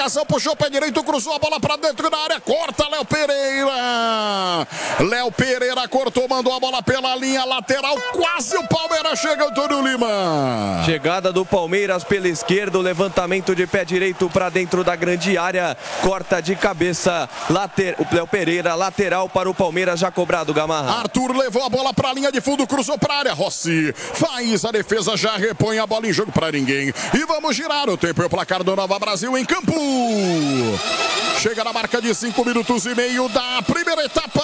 Puxou o pé direito, cruzou a bola pra dentro da área, corta Léo Pereira. Léo Pereira cortou, mandou a bola pela linha lateral, quase o Palmeiras chega, Antônio Lima. Chegada do Palmeiras pela esquerda, o levantamento de pé direito pra dentro da grande área, corta de cabeça, o Léo Pereira, lateral para o Palmeiras, já cobrado, Gamarra. Arthur levou a bola pra linha de fundo, cruzou pra área, Rossi faz a defesa, já repõe a bola em jogo pra ninguém. E vamos girar o tempo e o placar do Nova Brasil em campo. Chega na marca de 5 minutos e meio da primeira etapa.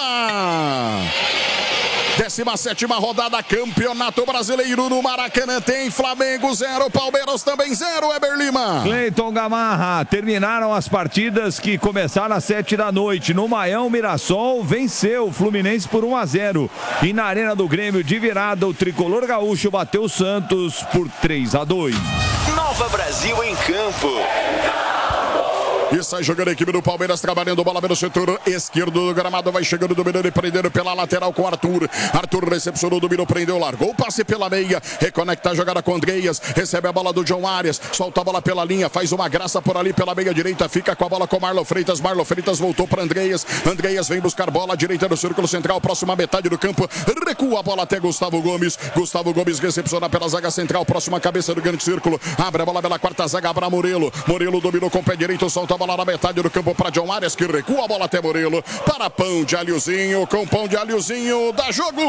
17ª rodada, Campeonato Brasileiro no Maracanã. Tem Flamengo 0, Palmeiras também 0, Eber Lima. Cleiton Gamarra, terminaram as partidas que começaram às 7 da noite. No Maião, Mirassol venceu o Fluminense por 1-0. E na Arena do Grêmio, de virada, o tricolor gaúcho bateu o Santos por 3-2. Nova Brasil em campo. E sai jogando a equipe do Palmeiras, trabalhando bola pelo setor esquerdo do gramado, vai chegando, dominando e prendendo pela lateral com Arthur. Arthur recepcionou, dominou, prendeu, largou o passe pela meia, reconecta a jogada com Andreas, recebe a bola do John Arias, solta a bola pela linha, faz uma graça por ali pela meia direita, fica com a bola com Marlon Freitas voltou para Andreas vem buscar bola, direita no círculo central, próxima metade do campo, recua a bola até Gustavo Gomes recepciona pela zaga central, próxima cabeça do grande círculo, abre a bola pela quarta zaga para Murilo dominou com o pé direito, solta a bola na metade do campo para John Arias, que recua a bola até Murilo, para Pão de Alhozinho, com Pão de Alhozinho, dá jogo!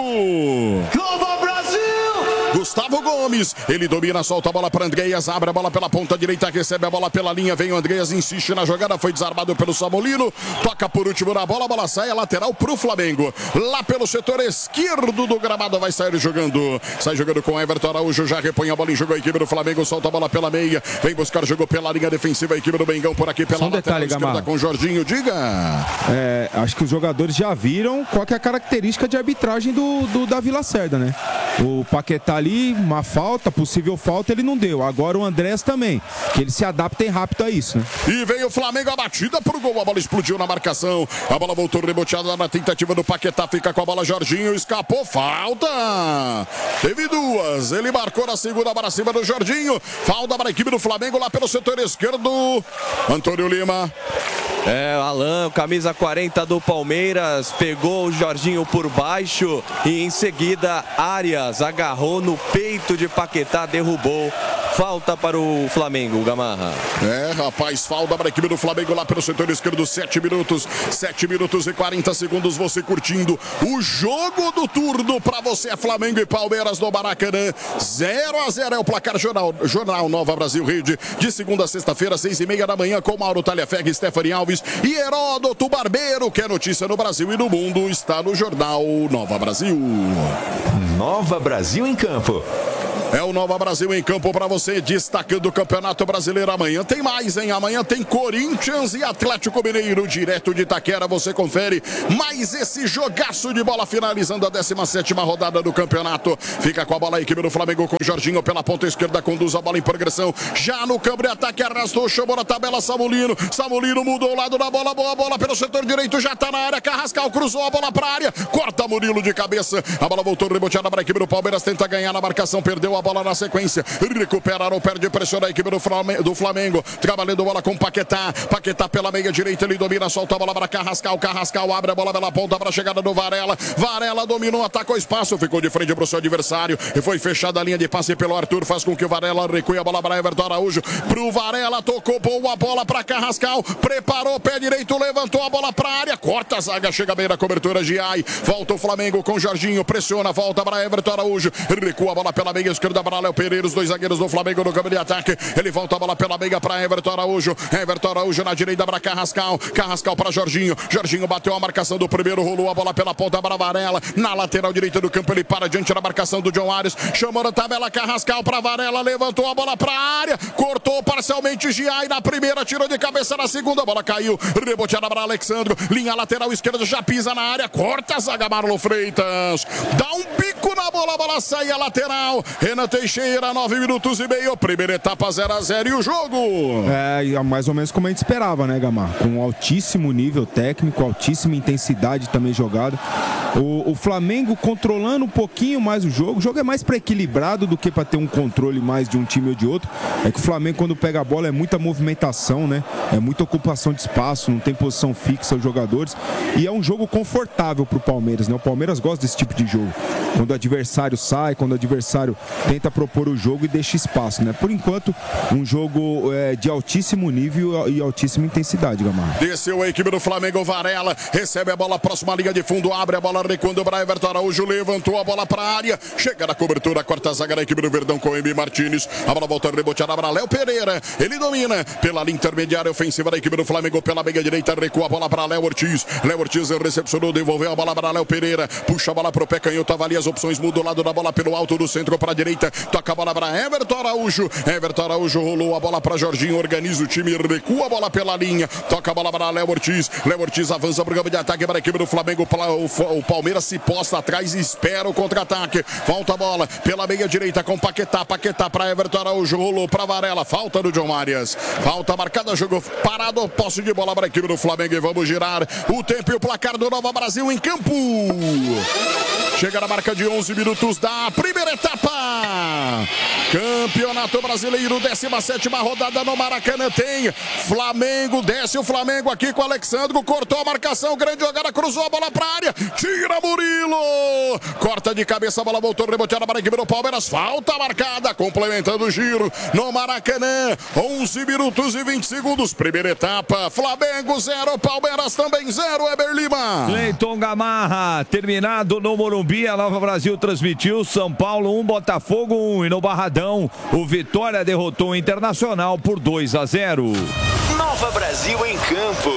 Nova Brasil! Gustavo Gomes, ele domina, solta a bola para Andreas, abre a bola pela ponta direita, recebe a bola pela linha, vem o Andreas, insiste na jogada, foi desarmado pelo Samolino, toca por último na bola, a bola sai, a lateral pro Flamengo, lá pelo setor esquerdo do gramado, vai sair jogando, sai jogando com Everton Araújo, já repõe a bola em jogo, a equipe do Flamengo solta a bola pela meia, vem buscar jogo pela linha defensiva, a equipe do Mengão por aqui pela lateral esquerda com Jorginho, diga. Acho que os jogadores já viram qual que é a característica de arbitragem do Davi Lacerda, né? O Paquetá ali, uma falta, possível falta, ele não deu. Agora o Andrés também, que eles se adaptem rápido a isso, né? E veio o Flamengo, a batida pro gol, a bola explodiu na marcação, a bola voltou reboteada na tentativa do Paquetá, fica com a bola Jorginho, escapou, falta! Teve duas, ele marcou na segunda para cima do Jorginho, falta para a equipe do Flamengo lá pelo setor esquerdo, Antônio Lima. Alan, camisa 40 do Palmeiras, pegou o Jorginho por baixo e em seguida Arias agarrou no peito de Paquetá, derrubou. Falta para o Flamengo, Gamarra. Rapaz, falta para a equipe do Flamengo lá pelo setor esquerdo, 7 minutos e 40 segundos, você curtindo o jogo do turno para você, Flamengo e Palmeiras no Maracanã, 0-0 é o placar jornal Nova Brasil Rede, de segunda a sexta-feira, 6h30 da manhã, com Mauro Talhaferg, Stephanie Alves e Heródoto Barbeiro, que é notícia no Brasil e no mundo, está no Jornal Nova Brasil. Nova Brasil em campo. É o Nova Brasil em campo para você, destacando o Campeonato Brasileiro. Amanhã tem mais, hein? Amanhã tem Corinthians e Atlético Mineiro, direto de Itaquera. Você confere mais esse jogaço de bola, finalizando a 17ª rodada do campeonato. Fica com a bola a equipe do Flamengo com Jorginho pela ponta esquerda, conduz a bola em progressão. Já no campo de ataque, arrastou, chamou na tabela Samolino. Samolino mudou o lado da bola, boa bola pelo setor direito, já tá na área. Carrascal cruzou a bola pra área, corta Murilo de cabeça. A bola voltou reboteada para a equipe do Palmeiras, tenta ganhar na marcação, perdeu a bola na sequência, recupera, não perde, pressiona a equipe do Flamengo, trabalhando bola com Paquetá pela meia direita, ele domina, solta a bola para Carrascal abre a bola pela ponta para a chegada do Varela dominou, atacou espaço, ficou de frente para o seu adversário e foi fechada a linha de passe pelo Arthur, faz com que o Varela recue a bola para Everton Araújo, pro Varela, tocou boa bola para Carrascal, preparou o pé direito, levantou a bola para a área, corta a zaga, chega bem na cobertura, Giai, volta o Flamengo com Jorginho, pressiona, volta para Everton Araújo, recua a bola pela meia esquerda para Léo Pereira, os dois zagueiros do Flamengo no campo de ataque, ele volta a bola pela meia para Everton Araújo na direita para Carrascal para Jorginho bateu a marcação do primeiro, rolou a bola pela ponta para Varela, na lateral direita do campo, ele para diante da marcação do John Arias, chamou na tabela Carrascal para Varela, levantou a bola para a área, cortou parcialmente Giai na primeira, tirou de cabeça na segunda, a bola caiu, reboteada para Alexandro, linha lateral esquerda, já pisa na área, corta a zaga, Marlon Freitas, dá um bico na bola, a bola sai a lateral, Renan Teixeira, 9 minutos e meio, primeira etapa 0-0 e o jogo. Mais ou menos como a gente esperava, né, Gamar? Com altíssimo nível técnico, altíssima intensidade também jogada. O Flamengo controlando um pouquinho mais o jogo é mais para equilibrado do que para ter um controle mais de um time ou de outro. É que o Flamengo, quando pega a bola, é muita movimentação, né? É muita ocupação de espaço, não tem posição fixa os jogadores. E é um jogo confortável pro Palmeiras, né? O Palmeiras gosta desse tipo de jogo. Quando o adversário sai, quando o adversário tenta propor o jogo e deixa espaço, né? Por enquanto, um jogo de altíssimo nível e altíssima intensidade, Gamar. Desceu a equipe do Flamengo, Varela, recebe a bola, próxima linha de fundo, abre a bola, recuando para Everton Araújo, levantou a bola para a área, chega na cobertura, quarta zaga da equipe do Verdão com Emi Martins, a bola volta reboteada para Léo Pereira, ele domina pela linha intermediária ofensiva da equipe do Flamengo, pela meia direita, recua a bola para Léo Ortiz recepcionou, devolveu a bola para Léo Pereira, puxa a bola para o pé canhoto, avalia as opções, muda o lado da bola pelo alto do centro para a direita, toca a bola para Everton Araújo rolou a bola para Jorginho, organiza o time, recua a bola pela linha, toca a bola para Léo Ortiz avança para o campo de ataque para a equipe do Flamengo, o Palmeiras se posta atrás e espera o contra-ataque, volta a bola pela meia direita com Paquetá para Everton Araújo, rolou para Varela, falta do John Arias, falta marcada, jogo parado, posse de bola para a equipe do Flamengo e vamos girar o tempo e o placar do Nova Brasil em campo. Chega na marca de 11 minutos da primeira etapa. Campeonato Brasileiro, 17ª rodada no Maracanã. Tem Flamengo, desce o Flamengo aqui com o Alexandro, cortou a marcação, grande jogada, cruzou a bola para a área, tira Murilo, corta de cabeça, a bola voltou reboteada para a equipe do Palmeiras, falta marcada, complementando o giro no Maracanã, 11 minutos e 20 segundos, primeira etapa, Flamengo 0, Palmeiras também 0, Eber Lima. Cleiton Gamarra, terminado no Morumbi, a Nova Brasil transmitiu São Paulo 1, Botafogo 1 e no Barradão o Vitória derrotou o Internacional por 2-0. Nova Brasil em campo.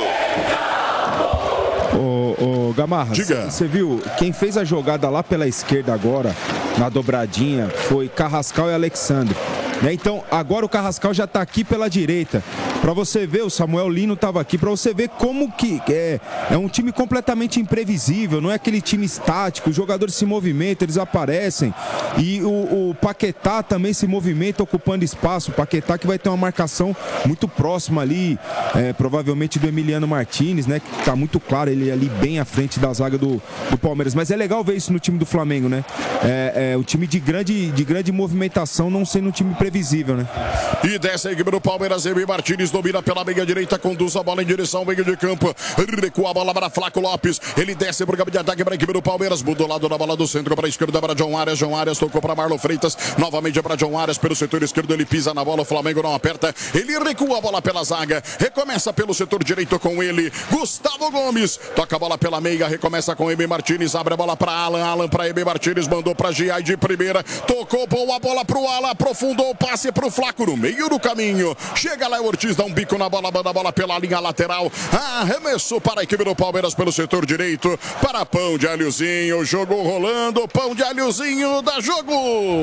Ô Gamarra, você viu, quem fez a jogada lá pela esquerda agora, na dobradinha, foi Carrascal e Alexandre. Então, agora o Carrascal já está aqui pela direita. Para você ver, o Samuel Lino estava aqui, para você ver como que é um time completamente imprevisível, não é aquele time estático, os jogadores se movimentam, eles aparecem. E o Paquetá também se movimenta, ocupando espaço. O Paquetá que vai ter uma marcação muito próxima ali, provavelmente do Emiliano Martins, né? Que está muito claro, ele ali bem à frente da zaga do Palmeiras. Mas é legal ver isso no time do Flamengo, né? O time de grande movimentação, não sendo um time previsível, né? E desce a equipe do Palmeiras, Emi Martins domina pela meia direita, conduz a bola em direção ao meio de campo, recua a bola para Flaco Lopes, ele desce para o campo de ataque para a equipe do Palmeiras, mudou o lado da bola do centro para a esquerda para John Arias tocou para Marlon Freitas, novamente para John Arias, pelo setor esquerdo ele pisa na bola, o Flamengo não aperta, ele recua a bola pela zaga, recomeça pelo setor direito com ele, Gustavo Gomes, toca a bola pela meia, recomeça com Emi Martins, abre a bola para Alan para Emi Martins, mandou para Giai de primeira, tocou boa bola para o Alan, aprofundou o passe para o Flaco no meio do caminho, chega lá o Ortiz, dá um bico na bola, manda a bola pela linha lateral, arremessou para a equipe do Palmeiras pelo setor direito, para Pão de Alhozinho, jogo rolando, Pão de Alhozinho dá jogo.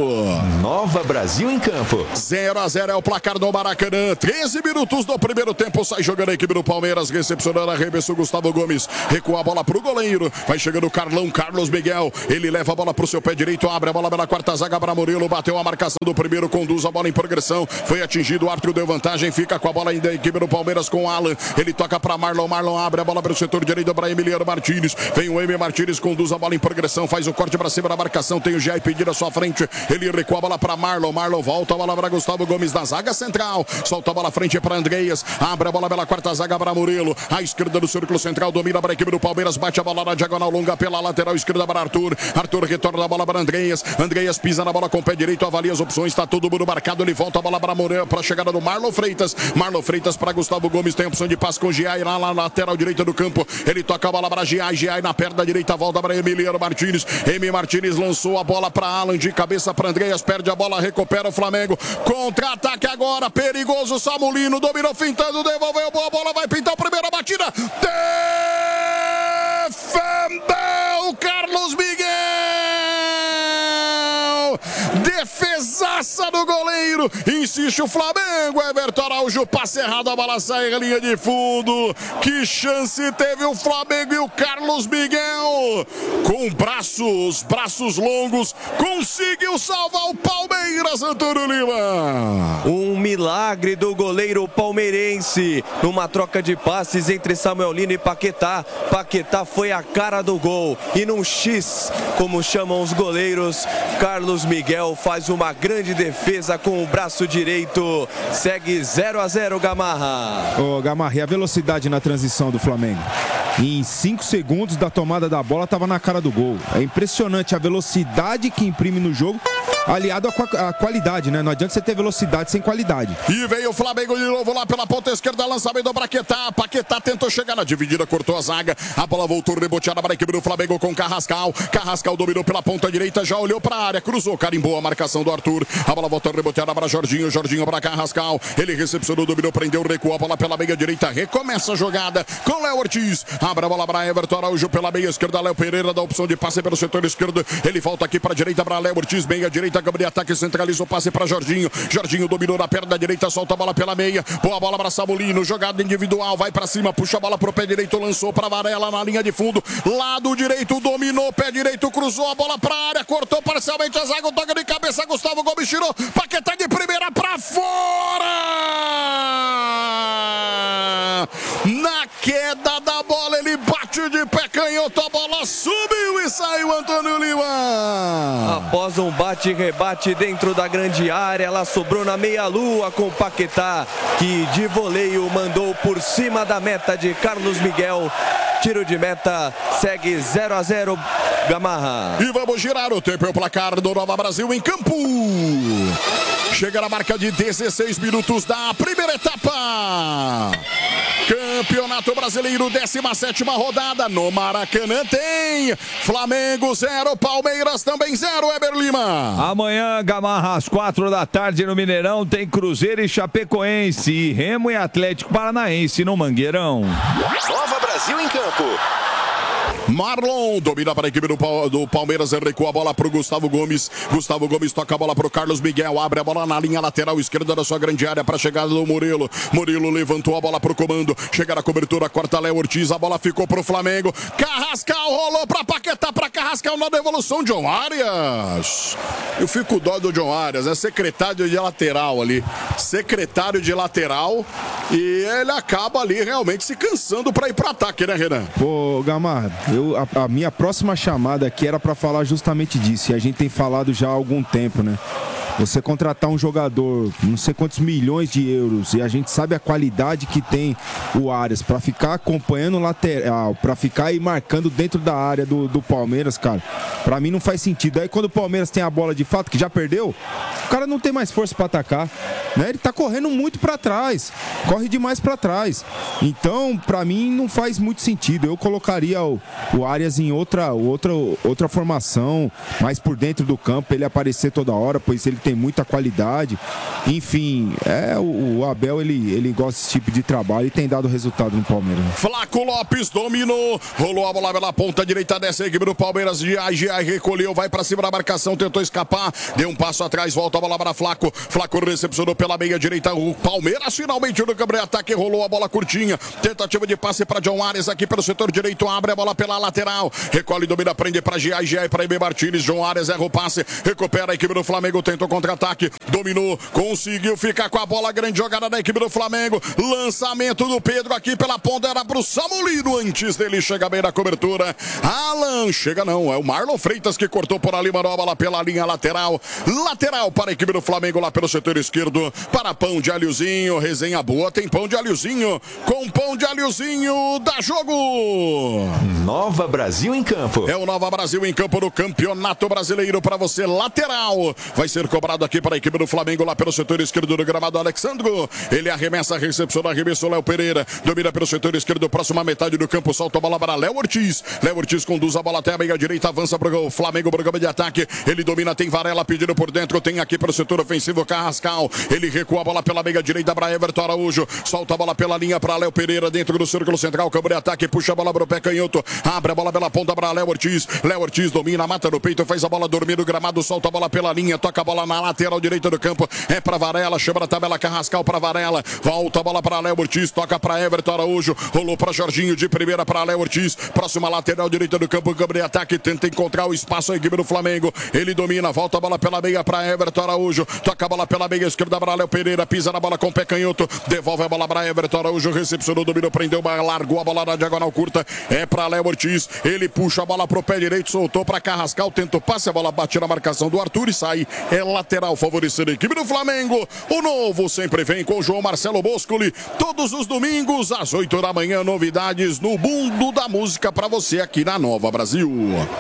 Nova Brasil em campo. 0-0 é o placar do Maracanã, 13 minutos do primeiro tempo, sai jogando a equipe do Palmeiras, recepcionando, arremessou Gustavo Gomes, recua a bola para o goleiro, vai chegando o Carlos Miguel, ele leva a bola para o seu pé direito, abre a bola pela quarta zaga para Murilo, bateu a marcação do primeiro, conduz a bola em progressão, foi atingido, o Arthur deu vantagem, fica com a bola ainda a equipe do Palmeiras com o Alan, ele toca para Marlon abre a bola para o setor direito para Emiliano Martins, vem o Emi Martins, conduz a bola em progressão, faz o corte para cima da marcação, tem o Jair pedido à sua frente, ele recua a bola para Marlon volta a bola para Gustavo Gomes na zaga central, solta a bola à frente para Andreas, abre a bola pela quarta zaga para Murilo, à esquerda do círculo central, domina para a equipe do Palmeiras, bate a bola na diagonal longa pela lateral esquerda para Arthur retorna a bola para Andreas pisa na bola com o pé direito, avalia as opções, está todo mundo marcado, ele volta a bola para Murilo, para a chegada do Marlon Freitas para Gustavo Gomes, tem a opção de passe com Giai lá na lateral direita do campo, ele toca a bola para Giai na perna direita, volta para Emiliano Martins, Emi Martins lançou a bola para Alan, de cabeça para Andreas, perde a bola, recupera o Flamengo, contra-ataque agora, perigoso, Samulino dominou, fintando, devolveu, boa bola, vai pintar a primeira batida, defendeu Carlos Miguel, defesa defesaça do goleiro. Insiste o Flamengo. Everton Araújo, passe errado, a bola sai em linha de fundo. Que chance teve o Flamengo e o Carlos Miguel. Com braços longos, conseguiu salvar o Palmeiras, Antônio Lima. Um milagre do goleiro palmeirense. Numa troca de passes entre Samuel Lino e Paquetá. Paquetá foi a cara do gol. E num X, como chamam os goleiros, Carlos Miguel faz uma grande defesa com o braço direito. Segue 0-0, Gamarra. Ô, Gamarra, e a velocidade na transição do Flamengo? Em 5 segundos da tomada da bola, estava na cara do gol. É impressionante a velocidade que imprime no jogo, aliado à qualidade, né? Não adianta você ter velocidade sem qualidade. E veio o Flamengo de novo lá pela ponta esquerda, lançamento do Paquetá. Paquetá tentou chegar na dividida, cortou a zaga. A bola voltou reboteada para a equipe do Flamengo com Carrascal. Carrascal dominou pela ponta direita, já olhou para a área, cruzou, carimbou a marcação do Arthur. A bola voltou reboteada para Jorginho, Jorginho para Carrascal. Ele recepcionou, dominou, prendeu, recuou a bola pela meia direita. Recomeça a jogada com Léo Ortiz. Abre a bola para Everton Araújo pela meia esquerda. Léo Pereira dá opção de passe pelo setor esquerdo. Ele volta aqui para a direita para Léo Ortiz, meia direita, câmbio de ataque, centraliza o passe para Jorginho. Jorginho dominou na perna direita, solta a bola pela meia. Boa bola para Samulino, jogada individual, vai para cima, puxa a bola pro pé direito, lançou para Varela na linha de fundo. Lado direito, dominou, pé direito, cruzou a bola para a área, cortou parcialmente a zaga, o toque de cabeça, Gustavo Gomes tirou. Paquetá de primeira para fora! Na queda da bola, ele bate de pé canhoto, a bola subiu e saiu, Antônio Lima. Após um bate e rebate dentro da grande área, ela sobrou na meia-lua com o Paquetá, que de voleio mandou por cima da meta de Carlos Miguel. Tiro de meta, segue 0-0, Gamarra. E vamos girar o tempo e o placar do Nova Brasil em campo. Chega na marca de 16 minutos da primeira etapa. Campeonato Brasileiro, 17ª rodada. No Maracanã tem Flamengo 0, Palmeiras também 0, Eber Lima. Amanhã, Gamarra, às 4 da tarde no Mineirão, tem Cruzeiro e Chapecoense, e Remo e Atlético Paranaense no Mangueirão. Nova Brasil em campo. Marlon domina para a equipe do Palmeiras, recua a bola para o Gustavo Gomes. Gustavo Gomes toca a bola para o Carlos Miguel, abre a bola na linha lateral esquerda da sua grande área para a chegada do Murilo. Murilo levantou a bola para o comando, chega na cobertura, corta Léo Ortiz, a bola ficou para o Flamengo. Carrascal rolou para Paquetá, para Carrascal na devolução, John Arias. Eu fico com dó do John Arias, é secretário de lateral ali, secretário de lateral, e ele acaba ali realmente se cansando para ir para ataque, né, Renan? Pô, Gamarra, a minha próxima chamada aqui era para falar justamente disso, e a gente tem falado já há algum tempo, né? Você contratar um jogador, não sei quantos milhões de euros, e a gente sabe a qualidade que tem o Arias, para ficar acompanhando o lateral, para ficar aí marcando dentro da área do Palmeiras, cara, para mim não faz sentido. Aí quando o Palmeiras tem a bola de fato, que já perdeu, o cara não tem mais força para atacar, né? Ele tá correndo muito para trás, corre demais para trás. Então, para mim não faz muito sentido. Eu colocaria o Arias em outra formação, mais por dentro do campo, ele aparecer toda hora, pois ele tem muita qualidade. Enfim, o Abel, ele gosta desse tipo de trabalho e tem dado resultado no Palmeiras. Flaco Lopes dominou, rolou a bola pela ponta direita dessa equipe do Palmeiras. Giai recolheu, vai pra cima da marcação, tentou escapar, deu um passo atrás, volta a bola para Flaco. Flaco recepcionou pela meia direita, o Palmeiras finalmente no câmbio de ataque, rolou a bola curtinha, tentativa de passe para John Arias aqui pelo setor direito, abre a bola pela lateral, recolhe, domina, prende para Giai para Ebe Martins. John Arias erra o passe, recupera a equipe do Flamengo, tentou contra-ataque, dominou, conseguiu ficar com a bola, grande jogada da equipe do Flamengo, lançamento do Pedro aqui pela ponta, era pro Samulino, antes dele chegar bem na cobertura. Alan, chega não, é o Marlon Freitas que cortou por ali, mandou a bola pela linha lateral para a equipe do Flamengo lá pelo setor esquerdo, para pão de alhozinho, resenha boa, tem pão de alhozinho, com pão de alhozinho, dá jogo. Nova Brasil em campo. É o Nova Brasil em campo no Campeonato Brasileiro para você, lateral, vai ser cobrado aqui para a equipe do Flamengo lá pelo setor esquerdo do gramado, Alexandro, ele arremessa, recepciona, arremessou Léo Pereira, domina pelo setor esquerdo, próxima metade do campo, solta a bola para Léo Ortiz conduz a bola até a meia direita, avança para o Flamengo, programa de ataque, ele domina, tem Varela pedindo por dentro, tem aqui pelo setor ofensivo Carrascal, ele recua a bola pela meia direita para Everton Araújo, solta a bola pela linha para Léo Pereira, dentro do círculo central, câmbio de ataque, puxa a bola para o pé canhoto, abre a bola pela ponta para Léo Ortiz domina, mata no peito, faz a bola dormir no gramado, solta a bola pela linha, toca a bola na lateral direita do campo. É pra Varela, chama na tabela Carrascal pra Varela. Volta a bola pra Léo Ortiz, toca pra Everton Araújo. Rolou pra Jorginho de primeira pra Léo Ortiz. Próxima lateral direita do campo, Gabriel ataque, tenta encontrar o espaço a equipe do Flamengo. Ele domina, volta a bola pela meia pra Everton Araújo. Toca a bola pela meia esquerda pra Léo Pereira, pisa na bola com o pé canhoto. Devolve a bola pra Everton Araújo, recepcionou, dominou, prendeu, largou a bola na diagonal curta. É pra Léo Ortiz, ele puxa a bola pro pé direito, soltou pra Carrascal, tenta o passe, a bola bate na marcação do Arthur e sai. É lateral favorecendo a equipe do Flamengo. O novo sempre vem com o João Marcelo Boscoli. Todos os domingos, às 8 da manhã, novidades no mundo da música pra você aqui na Nova Brasil.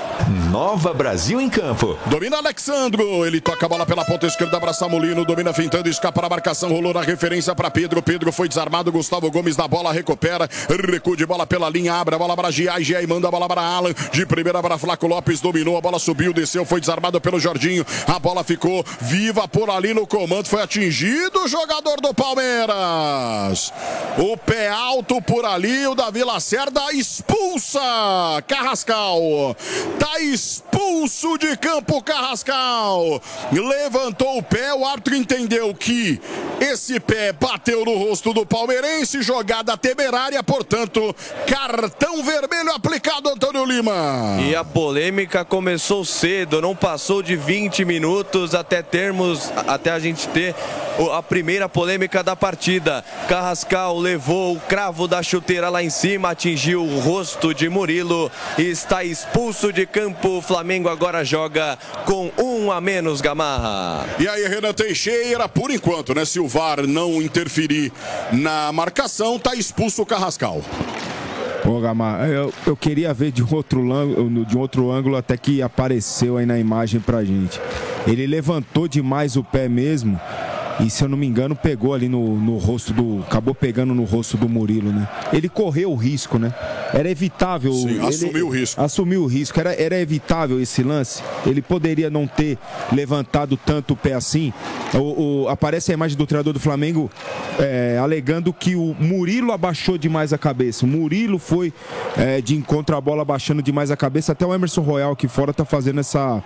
Nova Brasil em campo. Domina Alexandro, ele toca a bola pela ponta esquerda para Samulino, domina fintando, escapa na marcação, rolou na referência para Pedro. Pedro foi desarmado, Gustavo Gomes na bola, recupera, recuo de bola pela linha, abre a bola para Giai, Giai manda a bola para Alan, de primeira para Flaco Lopes, dominou, a bola subiu, desceu, foi desarmado pelo Jorginho, a bola ficou viva por ali no comando, foi atingido o jogador do Palmeiras. O pé alto por ali, o Davi Lacerda expulsa Carrascal. Tá expulso de campo Carrascal. Levantou o pé, o árbitro entendeu que esse pé bateu no rosto do palmeirense, jogada temerária, portanto, cartão vermelho aplicado, Antônio Lima. E a polêmica começou cedo, não passou de 20 minutos até a gente ter a primeira polêmica da partida. Carrascal levou o cravo da chuteira lá em cima, atingiu o rosto de Murilo e está expulso de campo. O Flamengo agora joga com 1 a menos, Gamarra. E aí, Renan Teixeira, por enquanto, né? Se o VAR não interferir na marcação, tá expulso o Carrascal. Ô, Gamarra, eu queria ver de um outro ângulo até que apareceu aí na imagem pra gente. Ele levantou demais o pé mesmo. E, se eu não me engano, pegou ali no rosto acabou pegando no rosto do Murilo, né? Ele correu o risco, né? Era evitável. Sim, assumiu o risco. Assumiu o risco. Era evitável esse lance. Ele poderia não ter levantado tanto o pé assim. Aparece a imagem do treinador do Flamengo alegando que o Murilo abaixou demais a cabeça. O Murilo foi de encontro à bola abaixando demais a cabeça. Até o Emerson Royal aqui fora tá fazendo essa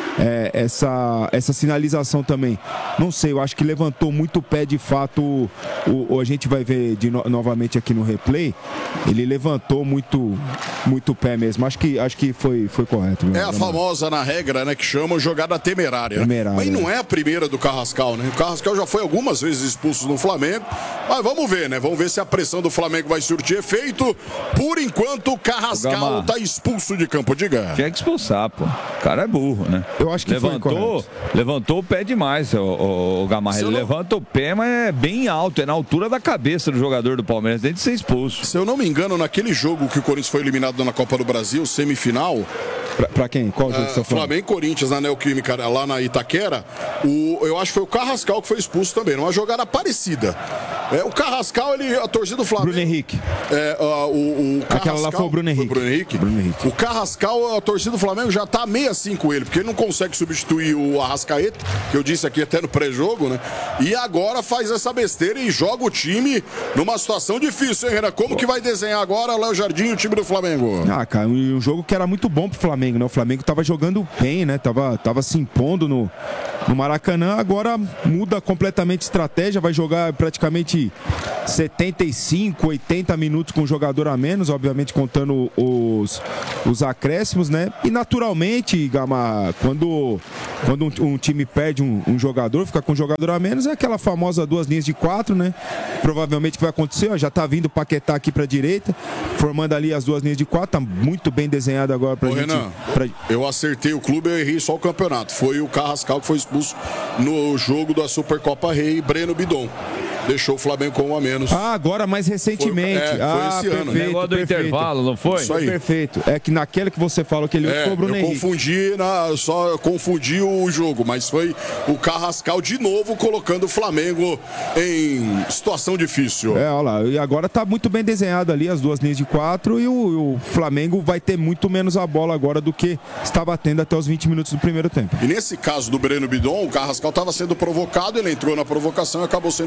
sinalização também. Não sei, eu acho que levantou muito o pé de fato. A gente vai ver novamente aqui no replay. Ele levantou muito o pé mesmo. Acho que foi correto. É a famosa na regra, né, que chama jogada temerária. Mas não é a primeira do Carrascal, né? O Carrascal já foi algumas vezes expulso no Flamengo. Mas vamos ver, né? Vamos ver se a pressão do Flamengo vai surtir efeito. Por enquanto, o Carrascal tá expulso de campo. Diga. Tinha que expulsar, pô. O cara é burro, né? Eu acho que levantou o pé demais, o Gamarra. Ele levanta o pé, mas é bem alto, é na altura da cabeça do jogador do Palmeiras, desde de ser expulso. Se eu não me engano, naquele jogo que o Corinthians foi eliminado na Copa do Brasil, semifinal. Pra quem? Qual jogo você falou? Flamengo e Corinthians na Neoquímica, lá na Itaquera. Eu acho que foi o Carrascal que foi expulso também, numa jogada parecida. O Carrascal, a torcida do Flamengo. Bruno Henrique. Aquela lá foi o Bruno Henrique. Bruno Henrique. O Carrascal, a torcida do Flamengo já tá meio assim com ele, porque ele não consegue substituir o Arrascaeta, que eu disse aqui até no pré-jogo, né? E agora faz essa besteira e joga o time numa situação difícil, hein, Renan? Como que vai desenhar agora, Léo Jardim, o time do Flamengo? Cara, um jogo que era muito bom pro Flamengo, né? O Flamengo tava jogando bem, né? Tava se impondo no Maracanã. Agora muda completamente a estratégia, vai jogar praticamente 75, 80 minutos com um jogador a menos, obviamente contando os acréscimos, né? E naturalmente, Gama, quando um time perde um jogador, fica com um jogador a menos, é aquela famosa 2 linhas de 4, né? Provavelmente o que vai acontecer, ó, já tá vindo o Paquetá aqui pra direita, formando ali as 2 linhas de 4, tá muito bem desenhado agora pra gente. Renan, eu acertei o clube, eu errei só o campeonato. Foi o Carrascal que foi expulso no jogo da Supercopa Rei, Breno Bidon. Deixou o Flamengo com 1 a menos. Agora mais recentemente. Foi esse ano. O negócio do intervalo, não foi? Isso aí. Perfeito. É que naquela que você falou que ele foi o Bruno Henrique. Eu confundi o jogo, mas foi o Carrascal de novo colocando o Flamengo em situação difícil. Olha lá. E agora tá muito bem desenhado ali as 2 linhas de 4 e o Flamengo vai ter muito menos a bola agora do que estava tendo até os 20 minutos do primeiro tempo. E nesse caso do Breno Bidon, o Carrascal estava sendo provocado, ele entrou na provocação e acabou sendo expulso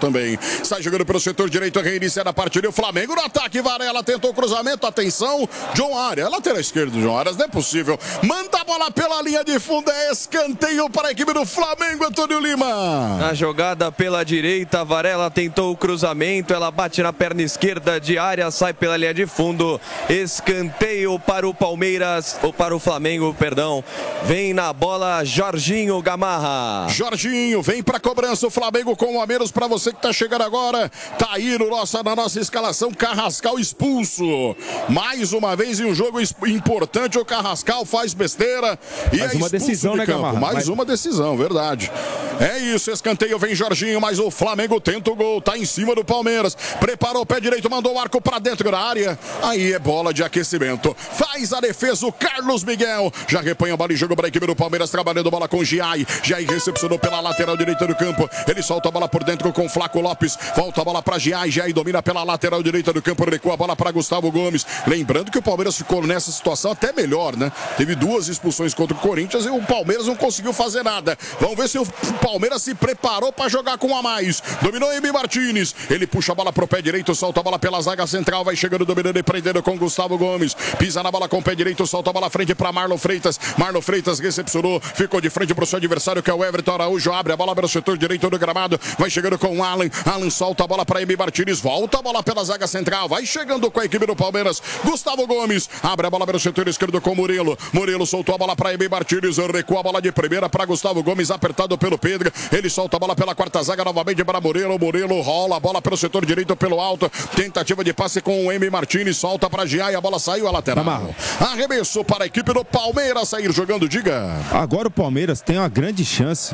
também. Sai jogando pelo setor direito, reinicia a partida. O Flamengo no ataque. Varela tentou o cruzamento. Atenção, John Arias. Lateral esquerdo do John Arias, não é possível. Manda a bola pela linha de fundo. É escanteio para a equipe do Flamengo, Antônio Lima. A jogada pela direita. Varela tentou o cruzamento. Ela bate na perna esquerda de Arias. Sai pela linha de fundo. Escanteio para o Palmeiras. Ou para o Flamengo, perdão. Vem na bola Jorginho Gamarra. Jorginho vem para cobrança. O Flamengo com um a menos para você que está chegando agora. Tá aí na nossa escalação. Carrascal expulso. Mais uma vez em um jogo importante. O Carrascal faz besteira. E mais uma decisão, né, Gamarra? Mais uma decisão, verdade. É isso, escanteio. Vem Jorginho, mas o Flamengo tenta o gol. Tá em cima do Palmeiras. Preparou o pé direito, mandou o arco para dentro da área. Aí é bola de aquecimento. Faz a defesa o Carlos Miguel. Já repanha a bola e joga para a equipe do Palmeiras. Trabalhando a bola com Giai. Giai recepcionou pela lateral direita do campo. Ele solta a bola por dentro com Flaco Lopes. Volta a bola para Giai. Giai domina pela lateral direita do campo. Recua a bola para Gustavo Gomes. Lembrando que o Palmeiras ficou nessa situação até melhor, né? Teve 2 expulsões contra o Corinthians e o Palmeiras não conseguiu fazer nada. Vamos ver se o Palmeiras se preparou para jogar com a mais. Dominou Emi Martínez. Ele puxa a bola pro pé direito, solta a bola pela zaga central. Vai chegando, dominando e prendendo com Gustavo Gomes. Pisa na bola com o pé direito, solta a bola à frente para Marlon Freitas. Marlon Freitas recepcionou, ficou de frente pro seu adversário, que é o Everton Araújo. Abre a bola pelo setor direito do gramado. Vai chegando com o Alan. Alan solta a bola para Emi Martínez. Volta a bola pela zaga central. Vai chegando com a equipe do Palmeiras. Gustavo Gomes. Abre a bola pelo setor esquerdo com Murilo. Murilo soltou a bola para Emi Martínez. Recua a bola de primeira para Gustavo Gomes. Apertado pelo Pedro. Ele solta a bola pela quarta zaga novamente para Murilo. Murilo rola a bola pelo setor direito, pelo alto. Tentativa de passe com o Emi Martínez. Solta para Giai. A bola saiu a lateral. Arremesso para a equipe do Palmeiras sair jogando. Diga. Agora o Palmeiras tem uma grande chance.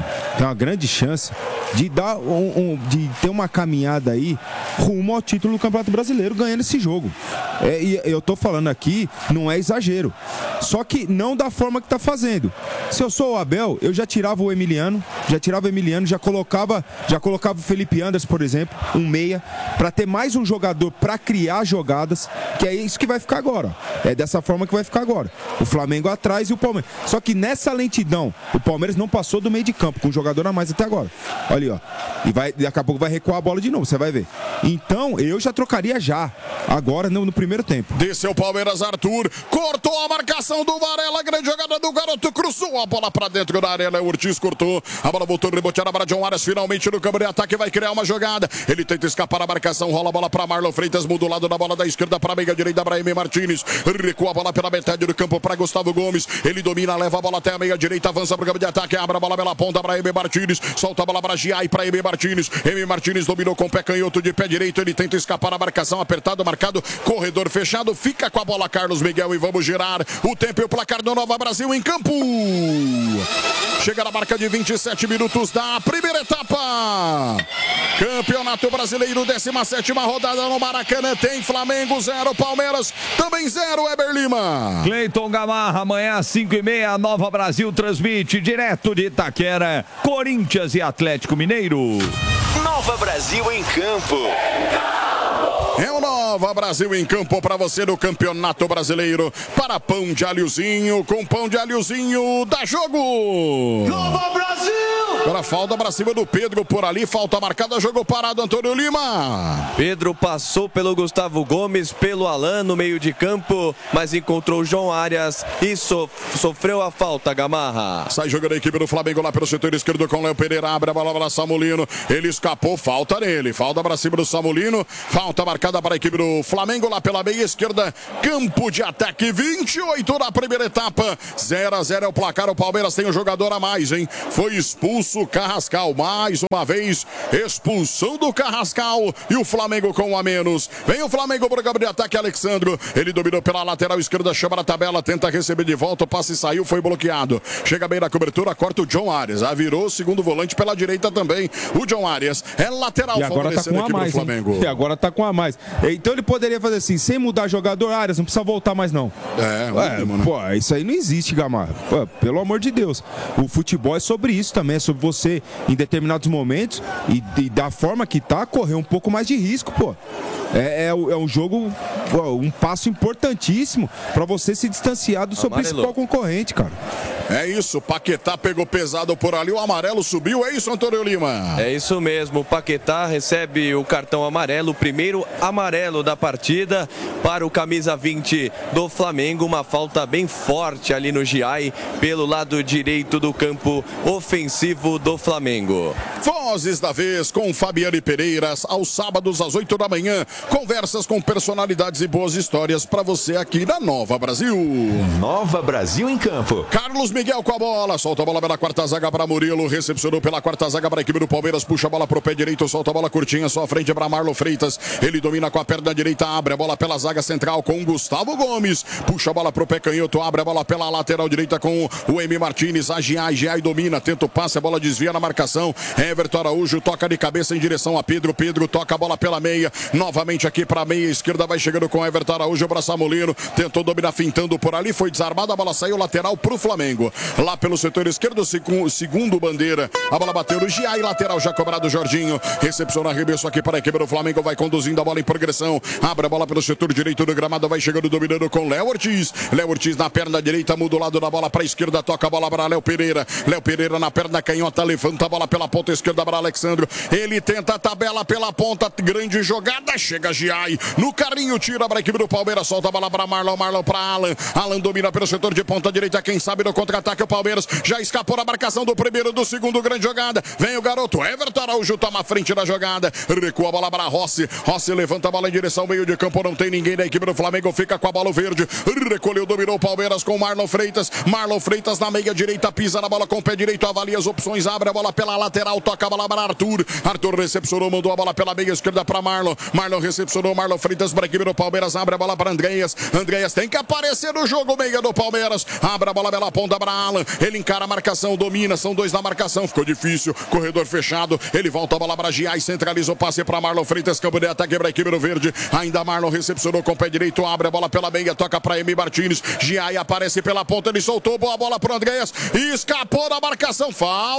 De dar de ter uma caminhada aí rumo ao título do Campeonato Brasileiro, ganhando esse jogo. E eu tô falando aqui, não é exagero. Só que não da forma que tá fazendo. Se eu sou o Abel, eu já tirava o Emiliano, já colocava o Felipe Anderson, por exemplo, um meia, para ter mais um jogador para criar jogadas, que é isso que vai ficar agora. É dessa forma que vai ficar agora. O Flamengo atrás e o Palmeiras. Só que nessa lentidão, o Palmeiras não passou do meio de campo, com um jogador a mais até agora. Olha ali, ó. E daqui a pouco vai recuar a bola de novo, você vai ver. Então, eu já trocaria já, agora no primeiro tempo. Desceu o Palmeiras, Arthur, cortou a marcação do Varela, grande jogada do garoto, cruzou a bola pra dentro da área, Ortiz cortou, a bola voltou reboteada para John Arias, finalmente no campo de ataque, vai criar uma jogada, ele tenta escapar a marcação, rola a bola pra Marlon Freitas, muda o lado da bola da esquerda para a meia direita, para Emi Martínez, recua a bola pela metade do campo para Gustavo Gomes, ele domina, leva a bola até a meia direita, avança pro campo de ataque, abre a bola pela ponta para Emi Martínez, solta a bola para Giai, para Emi Martínez dominou com o pé canhoto de pé direito, ele tenta escapar a marcação, apertado, marcado, corredor fechado, fica com a bola Carlos Miguel e vamos girar o tempo e o placar do Nova Brasil em campo. Chega na marca de 27 minutos da primeira etapa. Campeonato Brasileiro, 17ª rodada no Maracanã, tem Flamengo 0, Palmeiras também 0, Eber Lima. Cleiton Gamarra, amanhã às 5h30, Nova Brasil transmite direto de Itaquera, Corinthians e Atlético Mineiro. Nova Brasil em campo. É o Nova Brasil em campo para você no Campeonato Brasileiro. Para pão de alhozinho, com pão de alhozinho, dá jogo! Nova Brasil! Agora falta para cima do Pedro por ali, falta marcada, jogo parado, Antônio Lima. Pedro passou pelo Gustavo Gomes, pelo Alan no meio de campo, mas encontrou o João Arias e sofreu a falta, Gamarra. Sai jogando a equipe do Flamengo lá pelo setor esquerdo com Léo Pereira, abre a bola para Samulino, ele escapou, falta nele, falta para cima do Samulino, falta marcada para a equipe do Flamengo lá pela meia esquerda, campo de ataque, 28 na primeira etapa, 0-0 é o placar, o Palmeiras tem um jogador a mais, hein? Foi expulso o Carrascal, mais uma vez, expulsão do Carrascal e o Flamengo com um a menos. Vem o Flamengo para o campo de ataque, Alexandro, ele dominou pela lateral esquerda, chama na tabela, tenta receber de volta, o passe saiu, foi bloqueado. Chega bem na cobertura, corta o John Arias, virou o segundo volante pela direita também, o John Arias, é lateral, e agora tá com a mais, Flamengo. E agora tá com a mais. Então ele poderia fazer assim, sem mudar jogador, Arias, não precisa voltar mais não. Último, né? Pô, isso aí não existe, Gamarra. Pô, pelo amor de Deus. O futebol é sobre isso também, é sobre você, em determinados momentos, e da forma que tá, correr um pouco mais de risco, pô. É um jogo, um passo importantíssimo para você se distanciar do seu principal concorrente, cara. É isso, Paquetá pegou pesado por ali, o amarelo subiu, é isso, Antônio Lima? É isso mesmo, o Paquetá recebe o cartão amarelo, o primeiro amarelo da partida para o camisa 20 do Flamengo, uma falta bem forte ali no Giai, pelo lado direito do campo ofensivo do Flamengo. Vozes da vez com Fabiane Pereiras, aos sábados às 8 da manhã, conversas com personalidades e boas histórias para você aqui na Nova Brasil. Nova Brasil em campo. Carlos Miguel com a bola, solta a bola pela quarta zaga para Murilo, recepcionou pela quarta zaga para a equipe do Palmeiras, puxa a bola pro pé direito, solta a bola curtinha, só à frente para Marlon Freitas, ele domina com a perna direita, abre a bola pela zaga central com Gustavo Gomes, puxa a bola pro pé canhoto, abre a bola pela lateral direita com o Emi Martins, a Giai domina, tenta o passe, a bola desvia na marcação, Everton Araújo toca de cabeça em direção a Pedro toca a bola pela meia, novamente aqui para a meia esquerda, vai chegando com Everton Araújo para Samolino, tentou dominar fintando por ali, foi desarmada, a bola saiu lateral pro Flamengo. Lá pelo setor esquerdo, segundo bandeira, a bola bateu no Giai, lateral já cobrado Jorginho, recepciona arremesso aqui para a equipe do Flamengo, vai conduzindo a bola em progressão, abre a bola pelo setor direito do gramado, vai chegando dominando com Léo Ortiz na perna direita, muda o lado da bola para a esquerda, toca a bola para Léo Pereira na perna canhota, levanta a bola pela ponta esquerda para Alexandro, ele tenta a tabela pela ponta, grande jogada, chega Giai, no carrinho, tira para a equipe do Palmeiras, solta a bola para Marlon para Alan domina pelo setor de ponta direita, quem sabe no contra-ataque o Palmeiras já escapou da marcação do primeiro, do segundo, grande jogada, vem o garoto Everton Araújo, toma a frente da jogada, recua a bola para Rossi levanta a bola em direção ao meio de campo, não tem ninguém da equipe do Flamengo, fica com a bola verde, recolheu, dominou o Palmeiras com Marlon Freitas na meia direita, pisa na bola com o pé direito, avalia as opções, abre a bola pela lateral, toca a bola para Arthur recepcionou, mandou a bola pela meia esquerda para Marlon recepcionou, Marlon Freitas para a equipe do Palmeiras, abre a bola para Andreas tem que aparecer no jogo, meia do Palmeiras, abre a bola pela ponta para Alan, ele encara a marcação, domina, são dois na marcação, ficou difícil, corredor fechado, ele volta a bola para Giai, centraliza o passe para Marlon Freitas, campo de ataque para a equipe do Verde, ainda Marlon recepcionou com o pé direito, abre a bola pela meia, toca para Emi Martins, Giai aparece pela ponta, ele soltou, boa bola para o Andreas, escapou da marcação,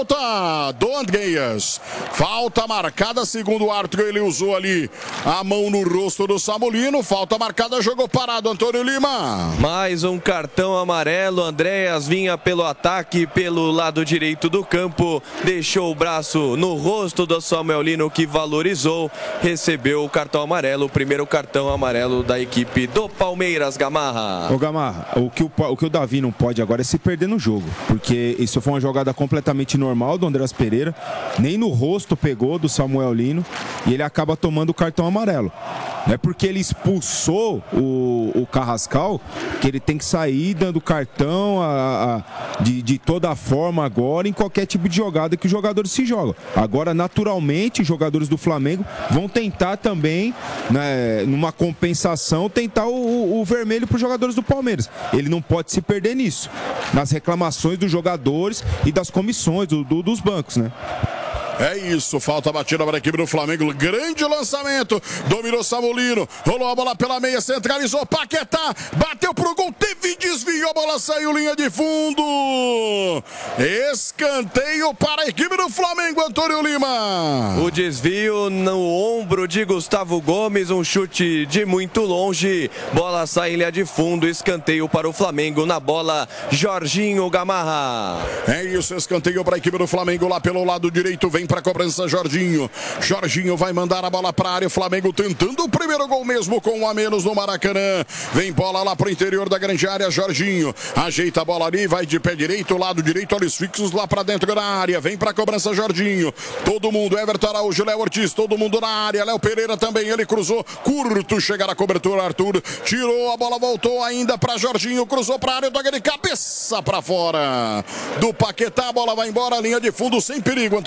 falta do Andreas, falta marcada, segundo o árbitro, ele usou ali a mão no rosto do Samolino, falta marcada, jogou parado, Antônio Lima. Mais um cartão amarelo, Andreas vinha pelo ataque, pelo lado direito do campo, deixou o braço no rosto do Samuel Lino, que valorizou, recebeu o cartão amarelo, o primeiro cartão amarelo da equipe do Palmeiras, Gamarra. Ô Gamarra, o que o Davi não pode agora é se perder no jogo, porque isso foi uma jogada completamente normal do Andreas Pereira, nem no rosto pegou do Samuel Lino, e ele acaba tomando o cartão amarelo. Não é porque ele expulsou o Carrascal que ele tem que sair dando cartão de toda forma agora em qualquer tipo de jogada que os jogadores se jogam. Agora, naturalmente, os jogadores do Flamengo vão tentar também, né, numa compensação, tentar o vermelho para os jogadores do Palmeiras. Ele não pode se perder nisso, nas reclamações dos jogadores e das comissões, dos bancos, né? É isso, falta batida para a equipe do Flamengo, grande lançamento, dominou Samolino, rolou a bola pela meia, centralizou, Paquetá, bateu pro gol, teve desvio, a bola saiu, linha de fundo, escanteio para a equipe do Flamengo, Antônio Lima. O desvio no ombro de Gustavo Gomes, um chute de muito longe, bola sai em linha de fundo, escanteio para o Flamengo, na bola, Jorginho, Gamarra. É isso, escanteio para a equipe do Flamengo, lá pelo lado direito, vem para a cobrança Jorginho vai mandar a bola para a área, o Flamengo tentando o primeiro gol mesmo com um a menos no Maracanã, vem bola lá para o interior da grande área, Jorginho ajeita a bola ali, vai de pé direito, lado direito, olhos fixos lá para dentro da área, vem para a cobrança Jorginho, todo mundo, Everton Araújo, Léo Ortiz, todo mundo na área, Léo Pereira também, ele cruzou, curto, chega na cobertura, Arthur, tirou, a bola voltou ainda para Jorginho, cruzou para a área, toca de cabeça para fora do Paquetá, a bola vai embora, linha de fundo sem perigo, Antônio Lima.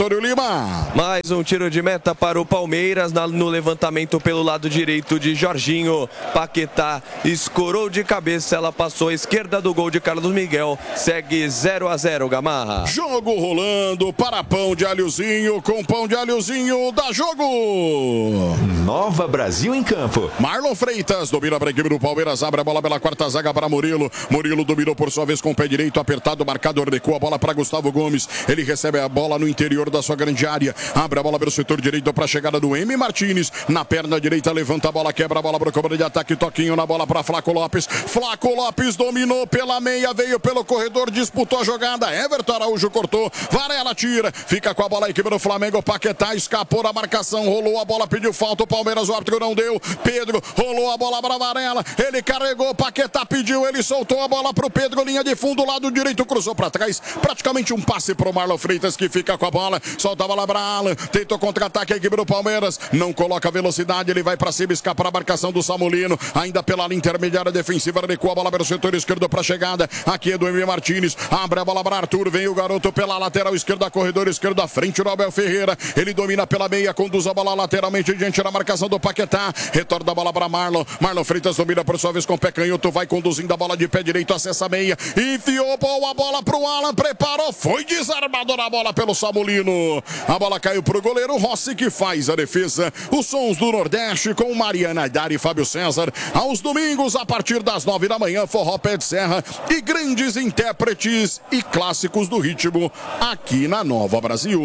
Lima. Mais um tiro de meta para o Palmeiras no levantamento pelo lado direito de Jorginho. Paquetá escorou de cabeça, ela passou à esquerda do gol de Carlos Miguel. Segue 0-0, Gamarra. Jogo rolando para pão de alhozinho, com pão de alhozinho, dá jogo. Nova Brasil em campo. Marlon Freitas domina para a equipe do Palmeiras, abre a bola pela quarta zaga para Murilo. Murilo dominou por sua vez com o pé direito, apertado, marcador, recua a bola para Gustavo Gomes. Ele recebe a bola no interior da sua grande área, abre a bola pelo setor direito para a chegada do M. Martins. Na perna direita, levanta a bola, quebra a bola para o cobra de ataque, toquinho na bola para Flaco Lopes. Flaco Lopes dominou pela meia, veio pelo corredor, disputou a jogada. Everton Araújo cortou, Varela tira, fica com a bola a equipe do Flamengo. Paquetá escapou da marcação, rolou a bola, pediu falta. O Palmeiras, o árbitro não deu. Pedro rolou a bola para Varela, ele carregou, Paquetá pediu, ele soltou a bola para o Pedro, linha de fundo, lado direito, cruzou para trás, praticamente um passe para o Marlon Freitas, que fica com a bola, solta a bola para Alan, tentou contra-ataque a equipe do Palmeiras, não coloca velocidade, ele vai para cima, escapa a marcação do Samulino, ainda pela linha intermediária defensiva, recua a bola pelo setor esquerdo para a chegada, aqui é do M. Martins, abre a bola para Arthur, vem o garoto pela lateral esquerda, corredor esquerdo à frente do Abel Ferreira, ele domina pela meia, conduz a bola lateralmente diante da marcação do Paquetá, retorna a bola para Marlon Freitas domina por sua vez com o pé canhoto, vai conduzindo a bola de pé direito, acessa a meia, enfiou boa bola pro Alan, preparou, foi desarmado na bola pelo Samulino, a bola caiu pro goleiro Rossi, que faz a defesa. Os sons do Nordeste com Mariana Aidar e Fábio César, aos domingos a partir das 9 da manhã, forró pé de serra e grandes intérpretes e clássicos do ritmo aqui na Nova Brasil.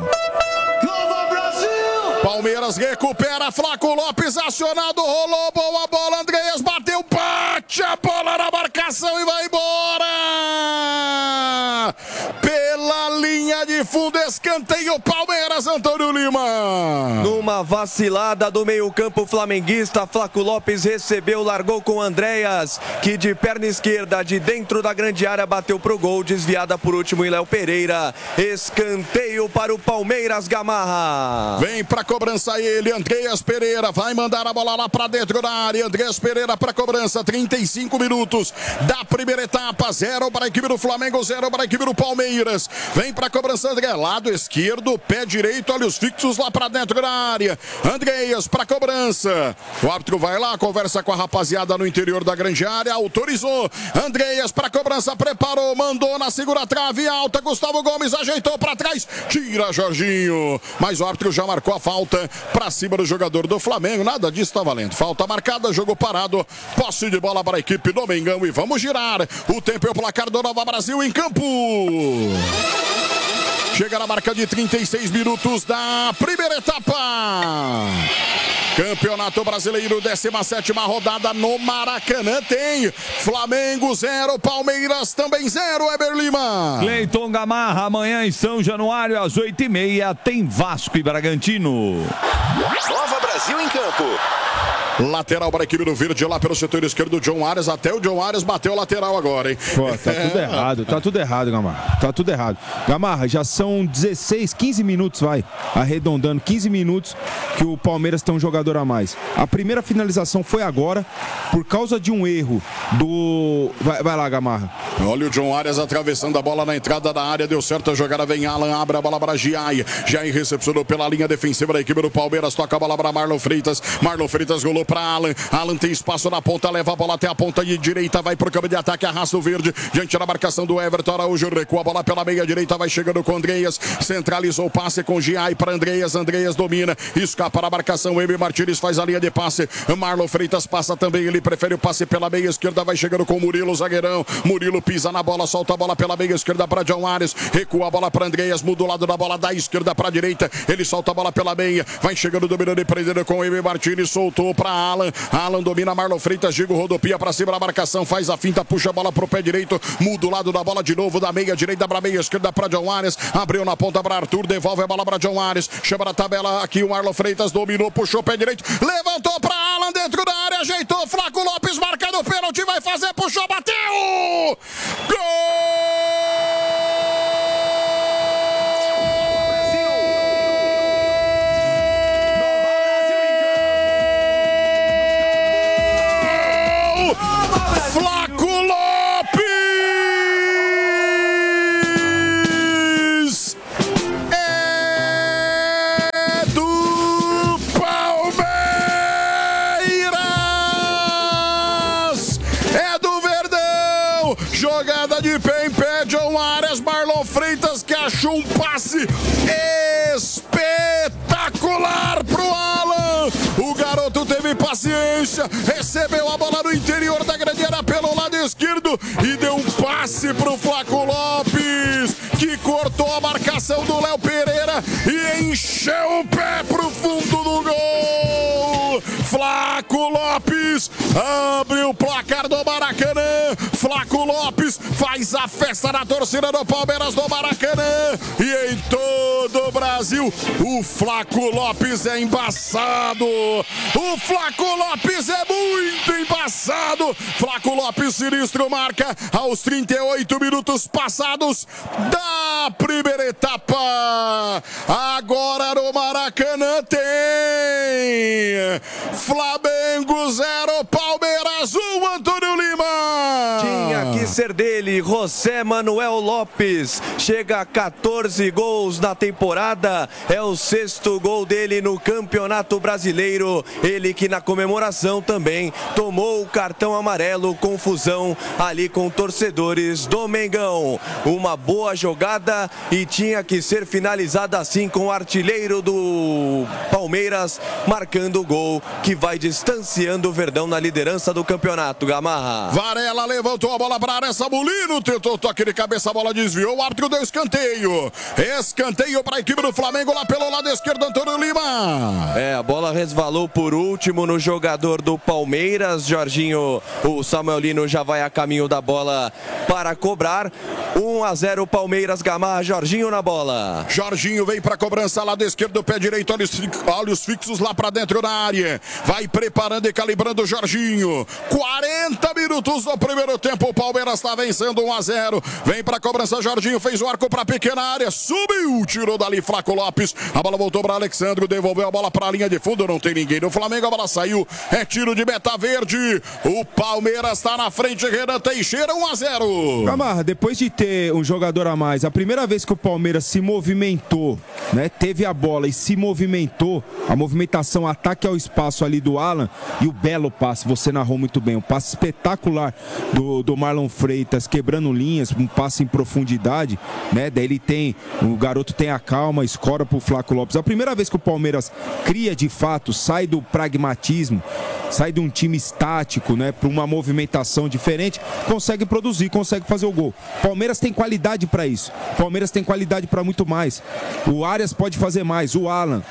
Palmeiras recupera, Flaco Lopes acionado, rolou, boa bola, Andreas bateu, bate a bola na marcação e vai embora! Pela linha de fundo, escanteio, Palmeiras, Antônio Lima. Numa vacilada do meio-campo flamenguista, Flaco Lopes recebeu, largou com Andreas, que de perna esquerda, de dentro da grande área, bateu pro gol, desviada por último em Léo Pereira. Escanteio para o Palmeiras, Gamarra. Vem pra cobrança ele, Andreas Pereira, vai mandar a bola lá pra dentro da área, Andreas Pereira pra cobrança, 35 minutos da primeira etapa, 0 para a equipe do Flamengo, 0 para a equipe do Palmeiras. Vem pra cobrança, André, lado esquerdo, pé direito, olha os fixos lá pra dentro da área, Andreas pra cobrança, o árbitro vai lá, conversa com a rapaziada no interior da grande área, autorizou, Andreas pra cobrança, preparou, mandou na segura trave alta, Gustavo Gomes ajeitou pra trás, tira Jorginho, mas o árbitro já marcou a falta pra cima do jogador do Flamengo, nada disso tá valendo, falta marcada, jogo parado, posse de bola para a equipe do Mengão e vamos girar, o tempo é o placar do Nova Brasil em campo. Chega na marca de 36 minutos da primeira etapa. Campeonato Brasileiro, 17ª rodada no Maracanã. Tem Flamengo 0, Palmeiras também 0, Eber Lima. Cleiton Gamarra, amanhã em São Januário, às 8h30, tem Vasco e Bragantino. Nova Brasil em campo. Lateral para a equipe do Verde, lá pelo setor esquerdo, John Arias. Até o John Arias bateu o lateral agora, hein? Pô, tá tudo errado, Gamarra. Tá tudo errado. Gamarra, já são 15 minutos, vai. Arredondando, 15 minutos que o Palmeiras tem um jogador a mais. A primeira finalização foi agora, por causa de um erro do... Vai lá, Gamarra. Olha o John Arias atravessando a bola na entrada da área, deu certo a jogada, vem Alan, abre a bola para Giai. Giai recepcionou pela linha defensiva da equipe do Palmeiras, toca a bola para Marlon Freitas. Marlon Freitas rolou para Alan. Alan tem espaço na ponta, leva a bola até a ponta de direita, vai pro campo de ataque, arrasta o Verde, diante da marcação do Everton Araújo, recua a bola pela meia direita, vai chegando com Andreas, centralizou o passe com Giai para Andreas, Andreas domina, escapa da marcação, M. Martins faz a linha de passe, Marlon Freitas passa também, ele prefere o passe pela meia esquerda, vai chegando com Murilo, zagueirão, Murilo pisa na bola, solta a bola pela meia esquerda para John Arias, recua a bola para Andreas, muda o lado da bola da esquerda para a direita, ele solta a bola pela meia, vai chegando, dominando e prendendo com M. Martins, soltou para Alan, Alan domina, Marlon Freitas, Diego rodopia para cima da marcação, faz a finta, puxa a bola pro pé direito, muda o lado da bola de novo, da meia direita para meia esquerda para John Arias, abriu na ponta para Arthur, devolve a bola para John Arias, chama na tabela aqui o Marlon Freitas, dominou, puxou o pé direito, levantou para Alan dentro da área, ajeitou, Flaco Lopes marca no pênalti, vai fazer, puxou, bateu! Gol! Flaco Lopes! É Jogada de pé em pé, John Arias, Marlon Freitas que achou um passe espetacular pro Alan. O garoto teve paciência, recebeu a bola no interior da grande área pelo lado esquerdo e deu um passe pro Flaco Lopes, que cortou a marcação do Léo Pereira e encheu o pé pro fundo do gol. Flaco Lopes abre o placar do Maracanã. Flaco Lopes faz a festa na torcida do Palmeiras do Maracanã. E em todo o Brasil, o Flaco Lopes é embaçado. O Flaco Lopes é muito embaçado. Flaco Lopes sinistro marca aos 38 minutos passados da primeira etapa. Agora no Maracanã tem Flamengo 0, Palmeiras 1, Antônio Lima. Tinha que ser dele, José Manuel Lopes. Chega a 14 gols na temporada. É o 6º gol dele no Campeonato Brasileiro. Ele que na comemoração também tomou o cartão amarelo. Confusão ali com torcedores do Mengão. Uma boa jogada e tinha que ser finalizada assim, com o artilheiro do Palmeiras marcando o gol que vai distanciando o Verdão na liderança do campeonato. Gamarra. Varela levantou a bola para a área, Sabulino tentou toque de cabeça, a bola desviou, o árbitro deu escanteio. Escanteio para a equipe do Flamengo lá pelo lado esquerdo, Antônio Lima. A bola resvalou por último no jogador do Palmeiras, Jorginho. O Samuel Lino já vai a caminho da bola para cobrar. 1-0 Palmeiras, Gamarra, Jorginho na bola. Jorginho vem para a cobrança, lado esquerdo, pé direito, olhos fixos lá para dentro da área. Vai preparando e calibrando o Jorginho. 40 minutos do primeiro tempo, o Palmeiras está vencendo 1-0. Vem para a cobrança, Jorginho fez o arco para a pequena área, subiu, tirou dali Flaco Lopes. A bola voltou para Alexandre, devolveu a bola para a linha de fundo, não tem ninguém no Flamengo, a bola saiu, é tiro de meta verde. O Palmeiras está na frente, Renan Teixeira, 1-0. Gamarra, depois de ter um jogador a mais, a primeira vez que o Palmeiras se movimentou, né, teve a bola e se movimentou, a movimentação, ataque ao espaço ali do Alan, e o belo passe, você narrou muito bem, um passe espetacular do Marlon Freitas, quebrando linhas, um passe em profundidade, né, daí ele tem, o garoto tem a calma, escora pro Flaco Lopes. A primeira vez que o Palmeiras cria de fato, sai do pragmatismo, sai de um time estático, né, para uma movimentação diferente, consegue produzir, consegue fazer o gol. Palmeiras tem qualidade para isso. Palmeiras tem qualidade para muito mais. O Arias pode fazer mais, o Alan,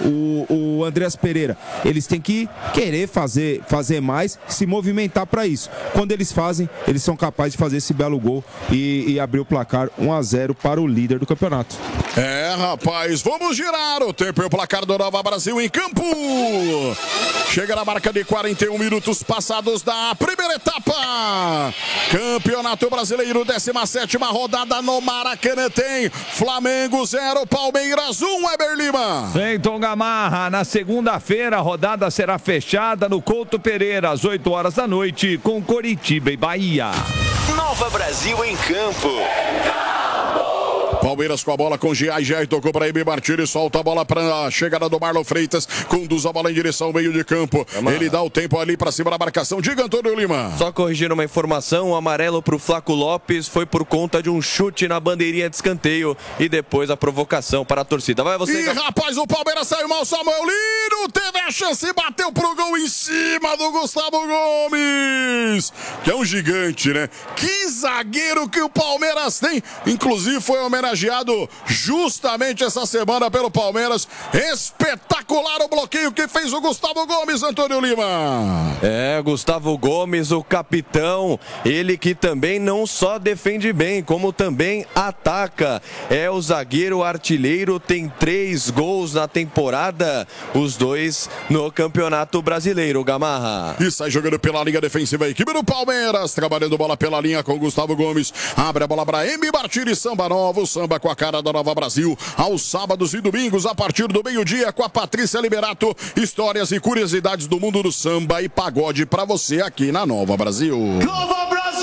o Andreas Pereira, eles têm que querer fazer mais, se movimentar para isso. Quando eles fazem, eles são capazes de fazer esse belo gol e abrir o placar 1-0 para o líder do campeonato. Rapaz, vamos girar o tempo e o placar do Nova Brasil em campo. Chega na marca de 41 minutos passados da primeira etapa. Campeonato Brasileiro, 17ª rodada no Maracanã, tem Flamengo 0, Palmeiras 1, Eber Lima. Então, Gamarra, na segunda-feira a rodada será fechada no Couto Pereira, às 8 horas da noite, com Coritiba e Bahia. Nova Brasil em campo. Palmeiras com a bola com Giai tocou para Emi Martins, solta a bola para a chegada do Marlon Freitas, conduz a bola em direção ao meio de campo. Ele dá o tempo ali para cima da marcação. Diga, Antônio Lima. Só corrigindo uma informação, o amarelo para o Flaco Lopes foi por conta de um chute na bandeirinha de escanteio e depois a provocação para a torcida. Vai você. E rapaz, o Palmeiras saiu mal, Samuel Lino teve a chance e bateu pro gol em cima do Gustavo Gomes, que é um gigante, né? Que zagueiro que o Palmeiras tem, inclusive foi homenageado justamente essa semana pelo Palmeiras. Espetacular o bloqueio que fez o Gustavo Gomes, Antônio Lima. Gustavo Gomes, o capitão, ele que também não só defende bem, como também ataca. É o zagueiro artilheiro, tem 3 gols na temporada, os 2 no Campeonato Brasileiro, Gamarra. E sai jogando pela linha defensiva a equipe do Palmeiras, trabalhando bola pela linha com o Gustavo Gomes. Abre a bola para Emi Martins, samba novo, samba com a cara da Nova Brasil, aos sábados e domingos a partir do meio-dia com a Patrícia Liberato, histórias e curiosidades do mundo do samba e pagode para você aqui na Nova Brasil. Nova Brasil!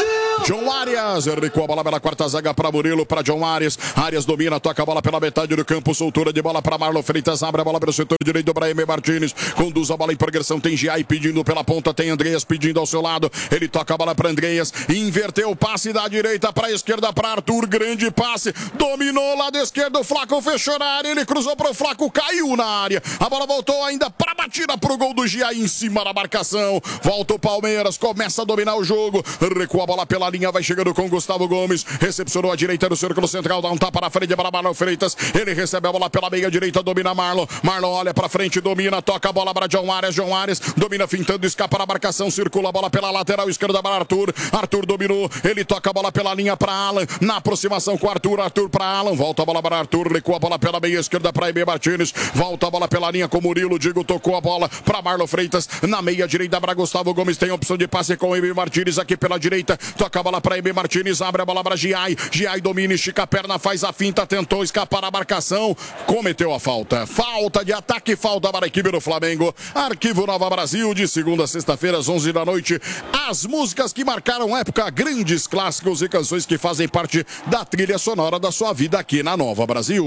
John Arias, recuou a bola pela quarta zaga para Murilo, para John Arias. Arias domina, toca a bola pela metade do campo, soltura de bola para Marlon Freitas, abre a bola pelo setor direito para Emer Martins, conduz a bola em progressão, tem Giai pedindo pela ponta, tem Andreas pedindo ao seu lado, ele toca a bola para Andreas, inverteu o passe da direita para a esquerda para Arthur, grande passe, dominou lado esquerdo, o Flaco fechou na área, ele cruzou para o Flaco, caiu na área, a bola voltou ainda para a batida para o gol do Giai em cima da marcação, volta o Palmeiras, começa a dominar o jogo, recua a bola pela linha, vai chegando com Gustavo Gomes, recepcionou a direita do círculo central, dá um tapa na frente para Marlon Freitas, ele recebe a bola pela meia direita, domina Marlon, Marlon olha para frente, domina, toca a bola para John Arias, domina fintando, escapa na marcação, circula a bola pela lateral esquerda para Arthur dominou, ele toca a bola pela linha para Alan, na aproximação com Arthur para Alan, volta a bola para Arthur, recua a bola pela meia esquerda para Eber Martins, volta a bola pela linha com Murilo, Diego tocou a bola para Marlon Freitas, na meia direita para Gustavo Gomes, tem opção de passe com Eber Martins aqui pela direita, toca a bola para Eber Martins, abre a bola para Giai domina, estica a perna, faz a finta, tentou escapar a marcação, cometeu a falta de ataque, falta para a equipe do Flamengo. Arquivo Nova Brasil, de segunda a sexta-feira às 11 da noite, as músicas que marcaram época, grandes clássicos e canções que fazem parte da trilha sonora da sua vida aqui na Nova Brasil.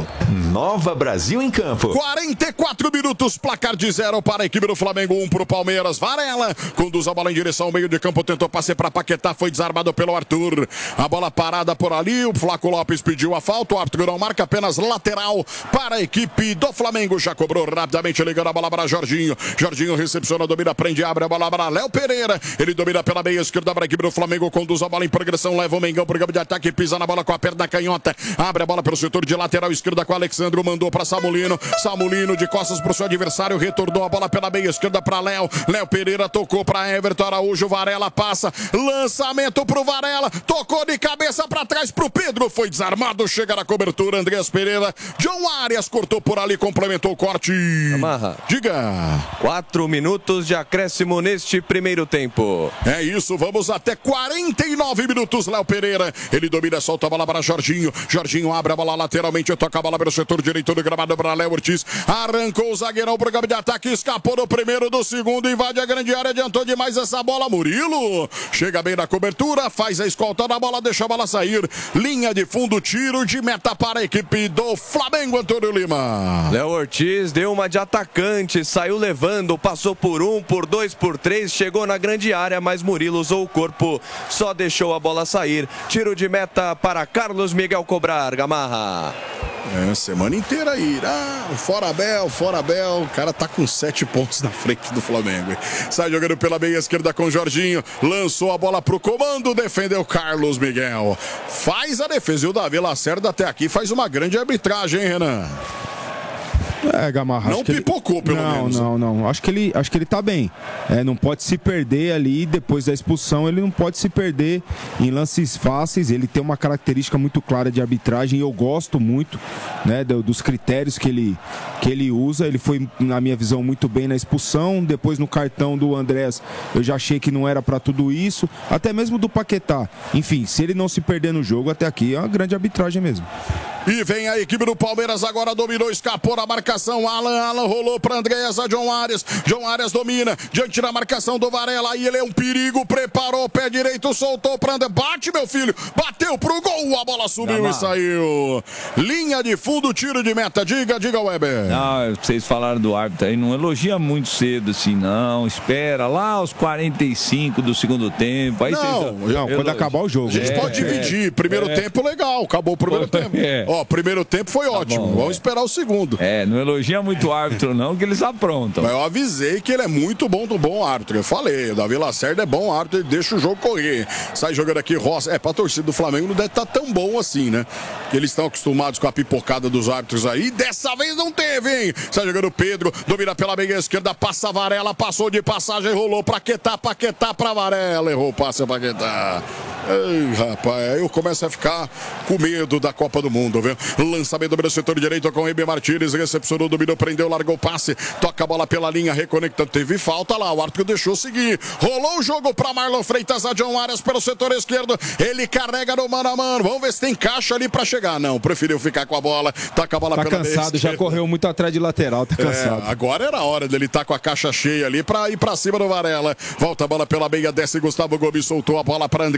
Nova Brasil em campo. 44 minutos, placar de 0 para a equipe do Flamengo, 1 para o Palmeiras. Varela conduz a bola em direção ao meio de campo, tentou passe para Paquetá, foi desarmado pelo Arthur. A bola parada por ali, o Flaco Lopes pediu a falta, o Arthur não marca, apenas lateral para a equipe do Flamengo. Já cobrou rapidamente, ligando a bola para Jorginho. Jorginho recepciona, domina, prende, abre a bola para Léo Pereira. Ele domina pela meia esquerda para a equipe do Flamengo, conduz a bola em progressão, leva o Mengão para o campo de ataque, pisa na bola com a perna canhota, abre a bola pelo setor de lateral esquerda com o Alexandro, mandou para Samulino de costas para o seu adversário, retornou a bola pela meia esquerda para Léo Pereira, tocou para Everton Araújo, Varela passa, lançamento para o Varela, tocou de cabeça para trás para o Pedro, foi desarmado, chega na cobertura, Andreas Pereira, John Arias cortou por ali, complementou o corte. Amarra. Diga. 4 minutos de acréscimo neste primeiro tempo. É isso, vamos até 49 minutos, Léo Pereira, ele domina, solta a bola para Jorginho abre a bola lateralmente, toca a bola pelo setor direito do gramado para Léo Ortiz, arrancou o zagueirão pro campo de ataque, escapou do primeiro, do segundo, invade a grande área, adiantou demais essa bola, Murilo, chega bem na cobertura, faz a escolta na bola, deixa a bola sair, linha de fundo, tiro de meta para a equipe do Flamengo, Antônio Lima. Léo Ortiz deu uma de atacante, saiu levando, passou por 1, por 2, por 3, chegou na grande área, mas Murilo usou o corpo, só deixou a bola sair, tiro de meta para Carlos Miguel cobrar, Gamarra. Semana inteira aí. Fora Abel. O cara tá com 7 pontos na frente do Flamengo. Sai jogando pela meia esquerda com Jorginho. Lançou a bola pro comando. Defendeu Carlos Miguel. Faz a defesa. E o Davi Lacerda até aqui faz uma grande arbitragem, hein, Renan? Gamarra. Não pipocou, pelo menos. Não. Acho que ele tá bem. Não pode se perder ali, depois da expulsão, ele não pode se perder em lances fáceis. Ele tem uma característica muito clara de arbitragem e eu gosto muito, né, dos critérios que ele usa. Ele foi, na minha visão, muito bem na expulsão. Depois no cartão do Andrés, eu já achei que não era pra tudo isso. Até mesmo do Paquetá. Enfim, se ele não se perder no jogo, até aqui é uma grande arbitragem mesmo. E vem a equipe do Palmeiras, agora dominou, escapou na marcação, Alan rolou para Andreas, a John Arias domina, diante da marcação do Varela, aí ele é um perigo, preparou o pé direito, soltou para André, bate meu filho, bateu pro gol, a bola subiu e saiu. Linha de fundo, tiro de meta, diga Weber. Não, vocês falaram do árbitro aí, não elogia muito cedo assim, não, espera lá aos 45 do segundo tempo. Aí não, quando acabar o jogo. A gente pode dividir, primeiro tempo legal, acabou o primeiro tempo. Primeiro tempo foi ótimo, bom, vamos esperar o segundo. Não elogia muito o árbitro não, que eles aprontam. Mas eu avisei que ele é muito bom árbitro, eu falei, o Davi Lacerda é bom árbitro, ele deixa o jogo correr. Sai jogando aqui, Roça, pra torcida do Flamengo não deve estar tão bom assim, né? Porque eles estão acostumados com a pipocada dos árbitros aí, dessa vez não teve, hein? Sai jogando Pedro, domina pela meia esquerda, passa Varela, passou de passagem, rolou pra Paquetá pra Varela, errou o passe a Paquetá. Ei, rapaz, aí eu começo a ficar com medo da Copa do Mundo, viu? Lançamento pelo setor direito com o Eber Martins, recepcionou, dominou, prendeu, largou o passe, toca a bola pela linha, reconectando, teve falta lá, o árbitro deixou seguir, rolou o jogo para Marlon Freitas, a John Arias pelo setor esquerdo, ele carrega no mano a mano, vamos ver se tem caixa ali para chegar, não, preferiu ficar com a bola, toca a bola pela meia esquerda. Já correu muito atrás de lateral, tá cansado. Agora era a hora dele estar com a caixa cheia ali para ir para cima do Varela, volta a bola pela meia, desce Gustavo Gomes, soltou a bola para Andreas,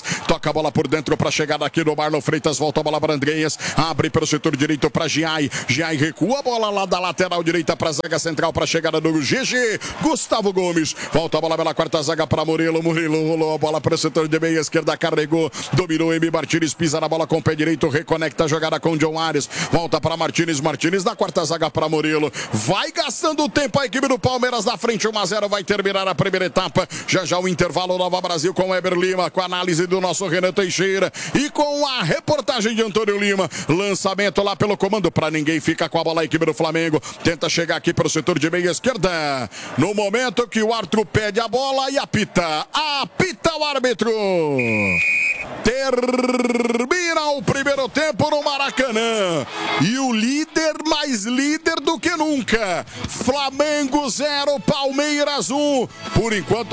Toca a bola por dentro para chegar aqui no Marlon Freitas. Volta a bola para Andreas. Abre pelo setor direito para Giai. Giai recua a bola lá da lateral direita para a zaga central para a chegada do GG. Gustavo Gomes. Volta a bola pela quarta zaga para Murilo. Murilo rolou a bola para o setor de meia esquerda. Carregou. Dominou M. Martínez. Pisa na bola com o pé direito. Reconecta a jogada com John Ares. Volta para Martínez. Martínez na quarta zaga para Murilo. Vai gastando tempo a equipe do Palmeiras na frente. 1-0. Vai terminar a primeira etapa. Já o intervalo. Nova Brasil com Weber Lima. Com a análise do nosso Renan Teixeira. E com a reportagem de Antônio Lima. Lançamento lá pelo comando. Para ninguém fica com a bola a equipe do Flamengo. Tenta chegar aqui para o setor de meia esquerda. No momento que o árbitro pede a bola e apita. Apita o árbitro. Termina o primeiro tempo no Maracanã. E o líder mais líder do que nunca. Flamengo 0, Palmeiras 1. Por enquanto